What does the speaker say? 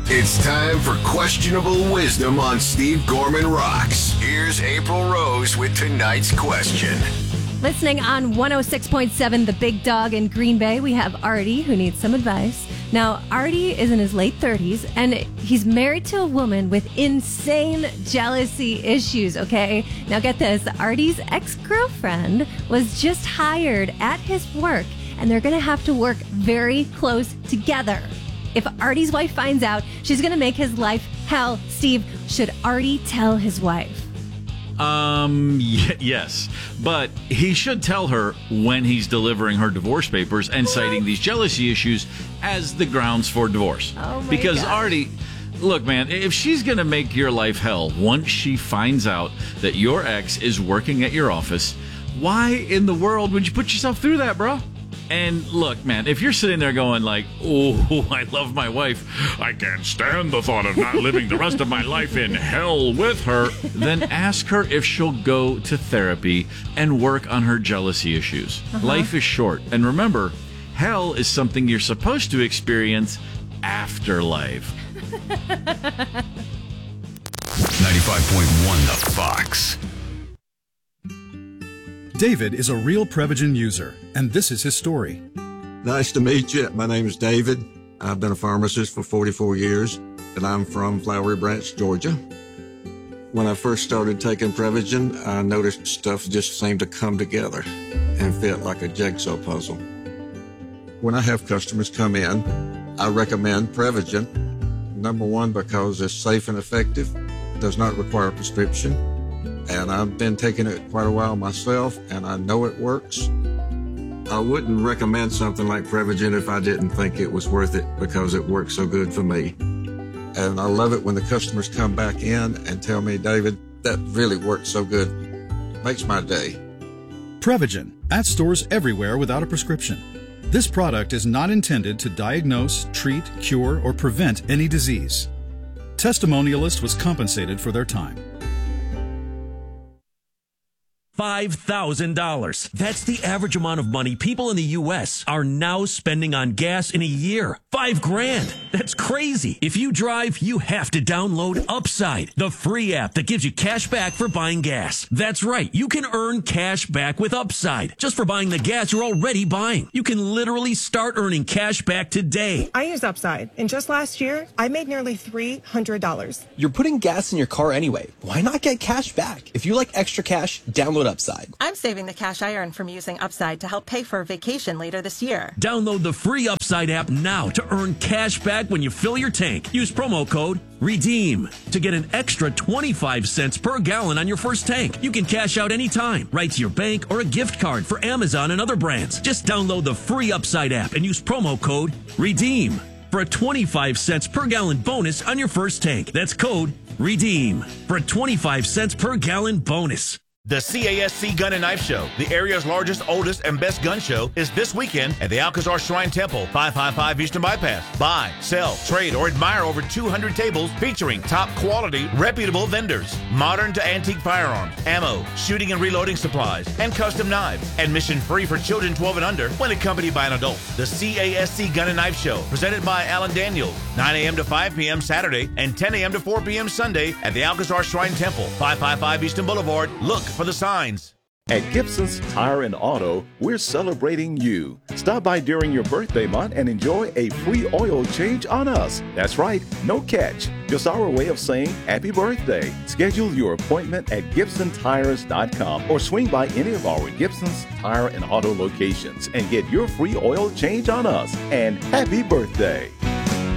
It's time for Questionable Wisdom on Steve Gorman Rocks. Here's April Rose with tonight's question. Listening on 106.7 The Big Dog in Green Bay, we have Artie, who needs some advice. Now, Artie is in his late 30s, and he's married to a woman with insane jealousy issues, okay? Now, get this. Artie's ex-girlfriend was just hired at his work, and they're going to have to work very close together. If Artie's wife finds out, she's going to make his life hell. Steve, should Artie tell his wife? Yes, but he should tell her when he's delivering her divorce papers and citing these jealousy issues as the grounds for divorce. Oh my because God. Artie, look, man, if she's going to make your life hell once she finds out that your ex is working at your office, why in the world would you put yourself through that, bro? And look, man, if you're sitting there going like, oh, I love my wife, I can't stand the thought of not living the rest of my life in hell with her, then ask her if she'll go to therapy and work on her jealousy issues. Life is short. And remember, hell is something you're supposed to experience after life. 95.1 The Fox. David is a real Prevagen user, and this is his story. Nice to meet you. My name is David. I've been a pharmacist for 44 years, and I'm from Flowery Branch, Georgia. When I first started taking Prevagen, I noticed stuff just seemed to come together and fit like a jigsaw puzzle. When I have customers come in, I recommend Prevagen. Number one, because it's safe and effective, does not require a prescription. And I've been taking it quite a while myself, and I know it works. I wouldn't recommend something like Prevagen if I didn't think it was worth it because it works so good for me. And I love it when the customers come back in and tell me, David, that really works so good. Makes my day. Prevagen, at stores everywhere without a prescription. This product is not intended to diagnose, treat, cure, or prevent any disease. Testimonialist was compensated for their time. $5,000. That's the average amount of money people in the U.S. are now spending on gas in a year. $5,000. That's crazy. If you drive, you have to download Upside, the free app that gives you cash back for buying gas. That's right. You can earn cash back with Upside just for buying the gas you're already buying. You can literally start earning cash back today. I use Upside, and just last year, I made nearly $300. You're putting gas in your car anyway. Why not get cash back? If you like extra cash, download Upside. I'm saving the cash I earn from using Upside to help pay for a vacation later this year. Download the free Upside app now to earn cash back when you fill your tank. Use promo code REDEEM to get an extra 25 cents per gallon on your first tank. You can cash out anytime, right to your bank or a gift card for Amazon and other brands. Just download the free Upside app and use promo code REDEEM for a 25 cents per gallon bonus on your first tank. That's code REDEEM for a 25 cents per gallon bonus. The CASC Gun and Knife Show, the area's largest, oldest, and best gun show, is this weekend at the Alcazar Shrine Temple, 555 Eastern Bypass. Buy, sell, trade, or admire over 200 tables featuring top quality, reputable vendors, modern to antique firearms, ammo, shooting and reloading supplies, and custom knives. Admission free for children 12 and under when accompanied by an adult. The CASC Gun and Knife Show, presented by Alan Daniels, 9 a.m. to 5 p.m. Saturday and 10 a.m. to 4 p.m. Sunday at the Alcazar Shrine Temple, 555 Eastern Boulevard. Look for the signs. At Gibson's Tire and Auto, we're celebrating you. Stop by during your birthday month and enjoy a free oil change on us. That's right, no catch. Just our way of saying happy birthday. Schedule your appointment at GibsonTires.com or swing by any of our Gibson's Tire and Auto locations and get your free oil change on us. And happy birthday.